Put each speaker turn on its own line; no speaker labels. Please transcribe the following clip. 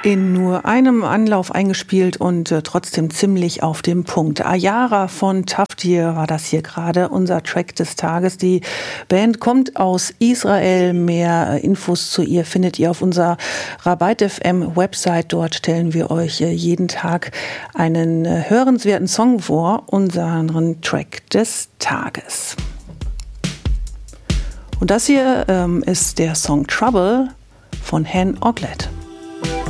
In nur einem Anlauf eingespielt und trotzdem ziemlich auf dem Punkt. Ayara von Taftir war das hier gerade, unser Track des Tages. Die Band kommt aus Israel. Mehr Infos zu ihr findet ihr auf unserer Rabait FM Website. Dort stellen wir euch jeden Tag einen hörenswerten Song vor, unseren Track des Tages. Und das hier ist der Song Trouble von Hen Oglet.